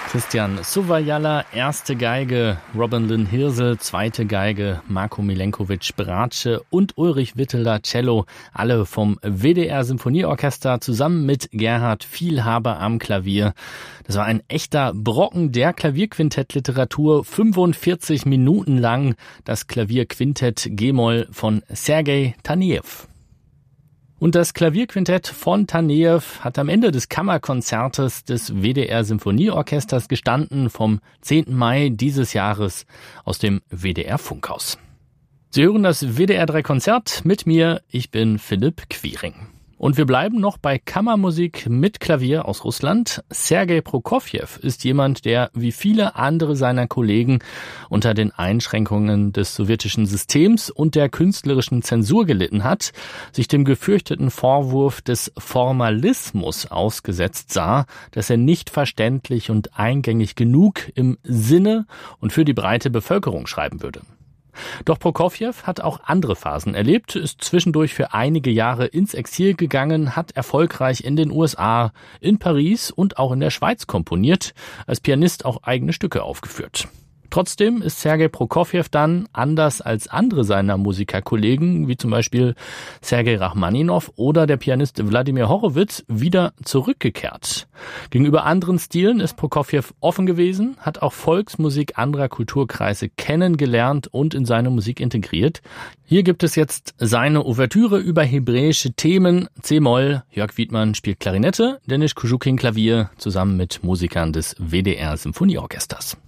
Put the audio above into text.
Christian Suvajala, erste Geige, Robin Lynn Hirsel, zweite Geige, Marko Milenkovic, Bratsche und Ulrich Witteler, Cello, alle vom WDR Symphonieorchester zusammen mit Gerhard Vielhaber am Klavier. Das war ein echter Brocken der Klavierquintett-Literatur, 45 Minuten lang, das Klavierquintett G-Moll von Sergei Tanejew. Und das Klavierquintett von Tanejew hat am Ende des Kammerkonzertes des WDR Symphonieorchesters gestanden vom 10. Mai dieses Jahres aus dem WDR Funkhaus. Sie hören das WDR 3 Konzert mit mir, ich bin Philipp Quiring. Und wir bleiben noch bei Kammermusik mit Klavier aus Russland. Sergei Prokofjew ist jemand, der wie viele andere seiner Kollegen unter den Einschränkungen des sowjetischen Systems und der künstlerischen Zensur gelitten hat, sich dem gefürchteten Vorwurf des Formalismus ausgesetzt sah, dass er nicht verständlich und eingängig genug im Sinne und für die breite Bevölkerung schreiben würde. Doch Prokofjew hat auch andere Phasen erlebt, ist zwischendurch für einige Jahre ins Exil gegangen, hat erfolgreich in den USA, in Paris und auch in der Schweiz komponiert, als Pianist auch eigene Stücke aufgeführt. Trotzdem ist Sergei Prokofjew dann, anders als andere seiner Musikerkollegen, wie zum Beispiel Sergei Rachmaninow oder der Pianist Wladimir Horowitz, wieder zurückgekehrt. Gegenüber anderen Stilen ist Prokofjew offen gewesen, hat auch Volksmusik anderer Kulturkreise kennengelernt und in seine Musik integriert. Hier gibt es jetzt seine Ouvertüre über hebräische Themen, C-Moll, Jörg Wiedmann spielt Klarinette, Denis Kuschukin Klavier, zusammen mit Musikern des WDR Symphonieorchesters.